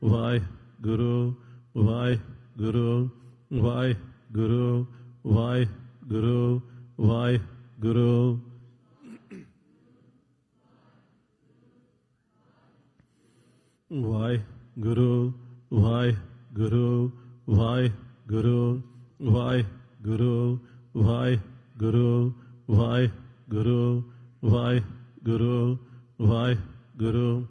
Waheguru Waheguru Waheguru Waheguru Waheguru Waheguru Waheguru Waheguru Waheguru Waheguru Waheguru Waheguru Waheguru